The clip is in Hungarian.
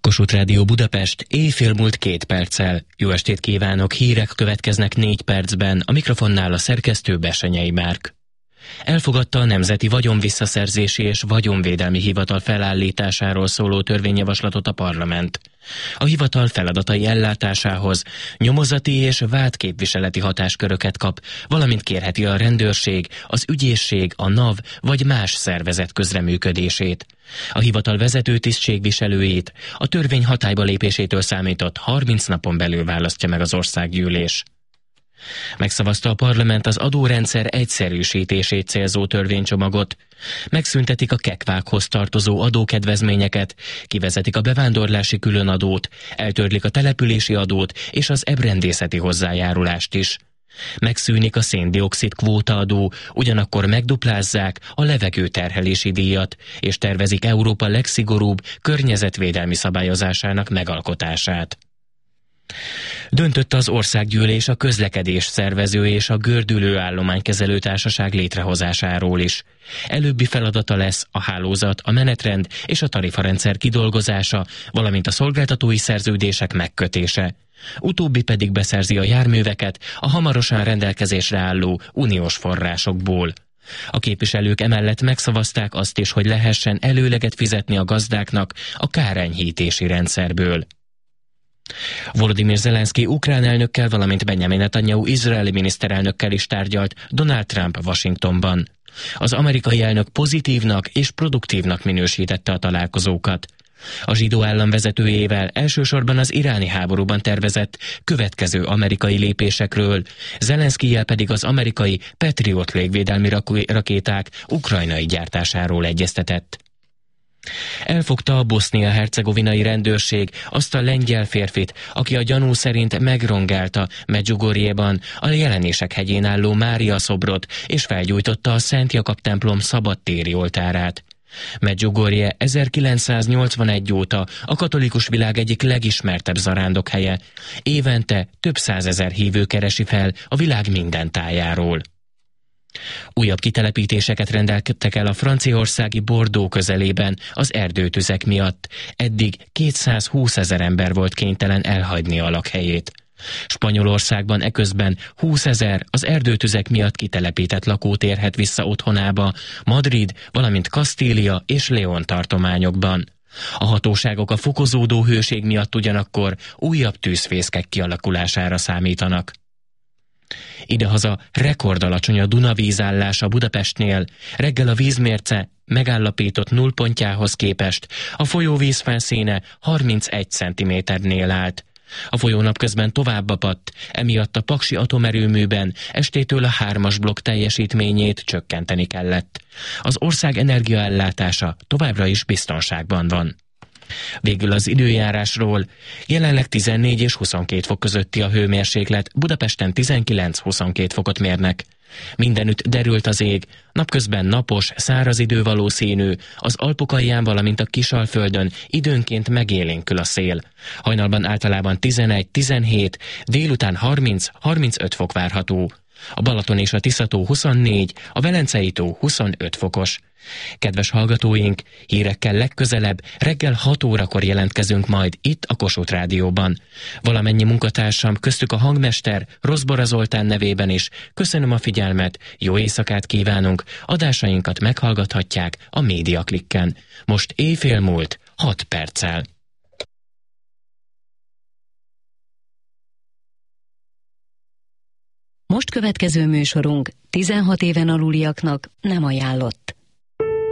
Kossuth Rádió Budapest, éjfél múlt 2 perccel. Jó estét kívánok, hírek következnek 4 percben, a mikrofonnál a szerkesztő Bessenyei Márk. Elfogadta a Nemzeti Vagyonvisszaszerzési és Vagyonvédelmi Hivatal felállításáról szóló törvényjavaslatot a parlament. A hivatal feladatai ellátásához nyomozati és vádképviseleti hatásköröket kap, valamint kérheti a rendőrség, az ügyészség, a NAV vagy más szervezet közreműködését. A hivatal vezető tisztségviselőjét a törvény hatályba lépésétől számított 30 napon belül választja meg az országgyűlés. Megszavazta a parlament az adórendszer egyszerűsítését célzó törvénycsomagot. Megszüntetik a kekvákhoz tartozó adókedvezményeket, kivezetik a bevándorlási különadót, eltörlik a települési adót és az ebrendészeti hozzájárulást is. Megszűnik a szén-dioxid kvótaadó, ugyanakkor megduplázzák a levegőterhelési díjat, és tervezik Európa legszigorúbb környezetvédelmi szabályozásának megalkotását. Döntött az országgyűlés a közlekedés szervező és a gördülő állománykezelő társaság létrehozásáról is. Előbbi feladata lesz a hálózat, a menetrend és a tarifarendszer kidolgozása, valamint a szolgáltatói szerződések megkötése. Utóbbi pedig beszerzi a járműveket a hamarosan rendelkezésre álló uniós forrásokból. A képviselők emellett megszavazták azt is, hogy lehessen előleget fizetni a gazdáknak a kárenyhítési rendszerből. Volodymyr Zelenszky ukrán elnökkel, valamint Benjamin Netanyahu izraeli miniszterelnökkel is tárgyalt Donald Trump Washingtonban. Az amerikai elnök pozitívnak és produktívnak minősítette a találkozókat. A zsidó állam vezetőjével elsősorban az iráni háborúban tervezett következő amerikai lépésekről, Zelenszkijjel pedig az amerikai Patriot légvédelmi rakéták ukrajnai gyártásáról egyeztetett. Elfogta a bosznia-hercegovinai rendőrség azt a lengyel férfit, aki a gyanú szerint megrongálta Medjugorjeban a Jelenések hegyén álló Mária szobrot, és felgyújtotta a Szent Jakab templom szabadtéri oltárát. Medjugorje 1981 óta a katolikus világ egyik legismertebb zarándokhelye. Évente több százezer hívő keresi fel a világ minden tájáról. Újabb kitelepítéseket rendeltek el a franciaországi Bordeaux közelében az erdőtüzek miatt. Eddig 220 000 ember volt kénytelen elhagyni a lakhelyét. Spanyolországban eközben 20 000 az erdőtüzek miatt kitelepített lakó térhet vissza otthonába, Madrid, valamint Kastília és León tartományokban. A hatóságok a fokozódó hőség miatt ugyanakkor újabb tűzfészkek kialakulására számítanak. Idehaza rekordalacsony a Duna vízállása Budapestnél. Reggel a vízmérce megállapított nullpontjához képest a folyó vízfelszíne 31 cm-nél állt. A folyó napközben tovább apadt, emiatt a paksi atomerőműben estétől a 3-as blokk teljesítményét csökkenteni kellett. Az ország energiaellátása továbbra is biztonságban van. Végül az időjárásról. Jelenleg 14 és 22 fok közötti a hőmérséklet, Budapesten 19-22 fokot mérnek. Mindenütt derült az ég, napközben napos, száraz idő valószínű, az Alpokalján, valamint a Kisalföldön időnként megélénkül a szél. Hajnalban általában 11-17, délután 30-35 fok várható. A Balaton és a Tisza-tó 24, a Velencei-tó 25 fokos. Kedves hallgatóink, hírekkel legközelebb reggel 6 órakor jelentkezünk majd itt a Kossuth Rádióban. Valamennyi munkatársam, köztük a hangmester Rozbora Zoltán nevében is köszönöm a figyelmet, jó éjszakát kívánunk, adásainkat meghallgathatják a Médiaklikken. Most éjfél múlt 6 perccel. Most következő műsorunk 16 éven aluliaknak nem ajánlott.